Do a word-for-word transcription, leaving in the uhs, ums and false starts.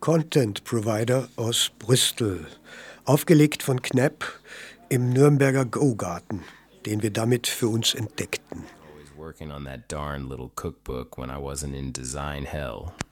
Content Provider aus Bristol, aufgelegt von Knapp im Nürnberger Go-Garten, den wir damit für uns entdeckten. Working on that darn little cookbook when I wasn't in design hell.